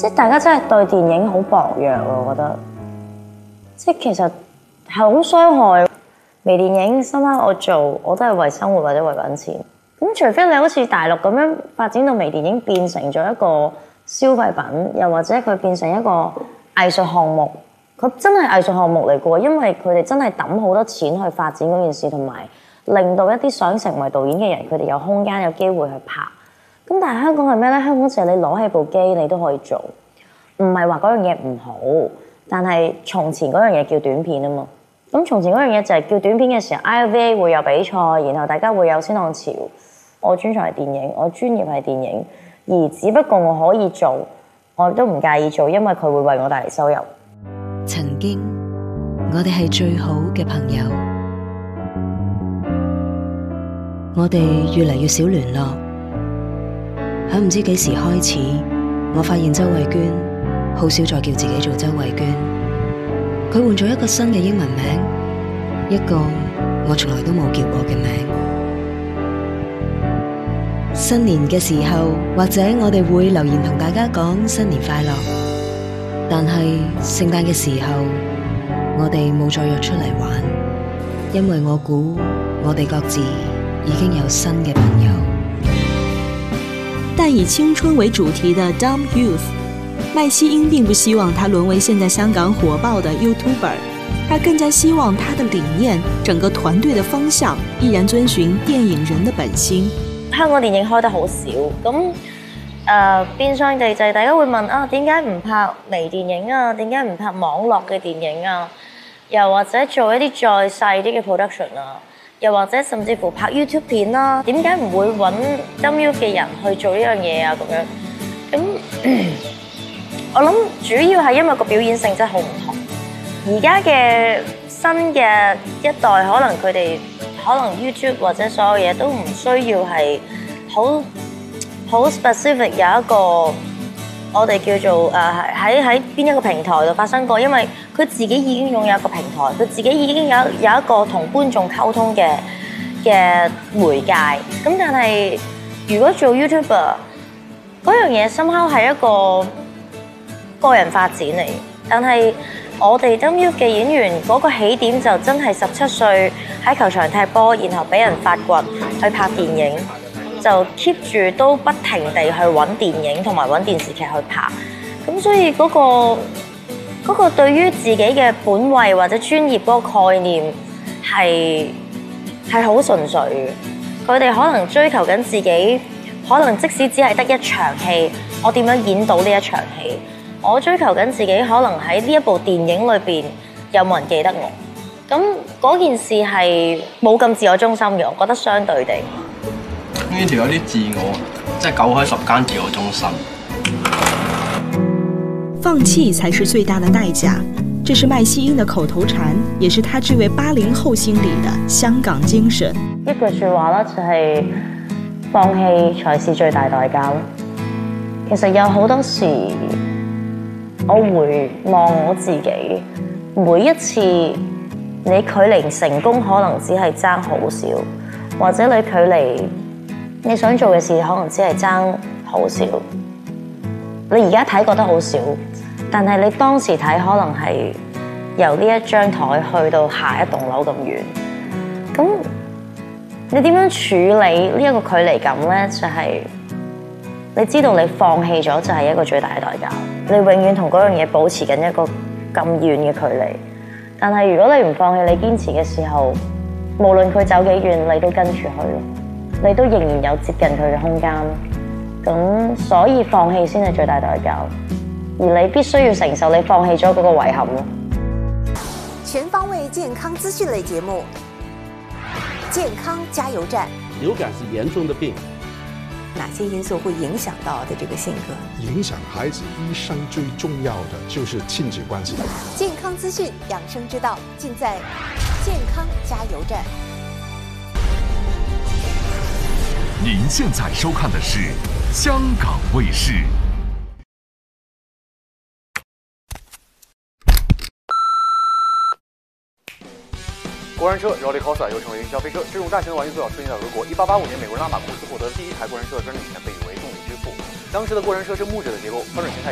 即係大家真係對電影好薄弱喎，我覺得。即係其實係好傷害。微電影深刻我做，我都係為生活或者為揾錢。咁除非你好似大陸咁樣發展到微電影變成咗一個消費品，又或者佢變成一個藝術項目，佢真係藝術項目嚟嘅喎，因為佢哋真係抌好多錢去發展嗰件事，同埋令到一啲想成為導演嘅人，佢哋有空間有機會去拍。咁但係香港係咩咧？香港就係你攞起部機你都可以做，唔係話嗰樣嘢唔好，但係從前嗰樣嘢叫短片啊嘛。咁從前嗰樣嘢就係叫短片嘅時候 ，IFA 會有比賽，然後大家會有先浪潮。我專長係電影，我專業係電影，而只不過我可以做，我都唔介意做，因為佢會為我帶嚟收入。 曾經我哋係最好嘅朋友，我哋越嚟越少聯絡。喺唔知幾時開始，我發現周慧娟好少再叫自己做周慧娟。佢換咗一個新嘅英文名，一個我從來都冇叫過嘅名。新年嘅時候，或者我哋會留言同大家講新年快樂，但係聖誕嘅時候，我哋冇再約出嚟玩，因為我估我哋各自已經有新嘅朋友。 但以青春為主題的 Dumb Youth， 麥希英並不希望他淪為現在香港火爆的 YouTuber， 他更加希望他的理念、整個團隊的方向依然遵循電影人的本心。 香港電影開得好少，咁變相地就係大家會問啊，點解唔拍微電影啊？點解唔拍網絡嘅電影啊？又或者做一啲再細啲嘅 production 啊？又或者甚至乎拍 YouTube 片啦，點解唔會揾 Dumb Youth 嘅人去做呢樣嘢啊？咁樣，咁我諗主要係因為個表演性質好唔同。而家嘅新嘅一代，可能佢哋可能 YouTube 或者所有嘢都唔需要係好 specific 有一個我哋叫做喺邊一個平台度發生過，因為佢自己已經擁有一個平台，佢自己已經有一個同觀眾溝通嘅媒介。咁但係如果做 YouTuber 嗰樣嘢somehow係一個個人發展嚟，但係我哋 Dumb Youth 嘅演員嗰個起點就真係17歲喺球場踢波，然後俾人發掘去拍電影，就 keep 住都不停地去揾電影同埋揾電視劇去拍。咁所以嗰個對於自己嘅本位或者專業嗰個概念係好純粹嘅。佢哋可能追求緊自己，可能即使只係得一場戲，我點樣演到呢一場戲？我追求緊自己，可能喺呢一部電影裏邊有冇人記得我？咁嗰件事係冇咁自我中心嘅，我覺得相對地。 呢條有啲自我，即係9開10間自我中心。 放棄才是最大的代價，這是麥希英的口頭禪，也是他這位80後心裡的香港精神。 一句説話啦，就係放棄才是最大代價。其實有好多時，我回望我自己，每一次你距離成功可能只係爭好少，或者你距離你想做嘅事可能只係爭好少。你而家睇覺得好少，但係你當時睇可能係由呢一張台去到下一棟樓咁遠。咁你點樣處理呢一個距離感呢？就係你知道你放棄咗就係一個最大嘅代價。你永遠同嗰樣嘢保持緊一個咁遠嘅距離。但係如果你唔放棄，你堅持嘅時候，無論佢走幾遠，你都跟住去，你都仍然有接近佢嘅空間。咁所以放棄先係最大代價，而你必須要承受你放棄咗嗰個遺憾咯。 全方位健康資訊類節目，健康加油站。 流感是嚴重的病， 哪些因素會影響到的這個性格？ 影響孩子一生最重要的就是親子關係。 健康資訊養生之道，盡在健康加油站。 您現在收看的是香港衛視。 过山车 Rollercoaster 又称为云霄飞车，这种大型的玩具最早出现在俄国。1885年，美国人拉马库斯获得第一台过山车的专利权，被誉为动力之父。当时的过山车是木质的结构，翻转形态。